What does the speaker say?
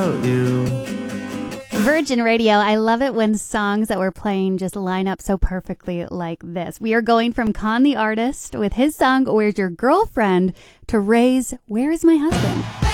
without you. Virgin Radio, I love it when songs that we're playing just line up so perfectly like this. We are going from Con the Artist with his song, Where's Your Girlfriend, to Ray's Where Is My Husband?